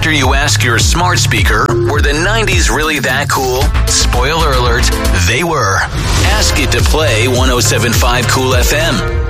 after you ask your smart speaker, were the 90s really that cool? Spoiler alert, they were. Ask it to play 107.5 Cool FM.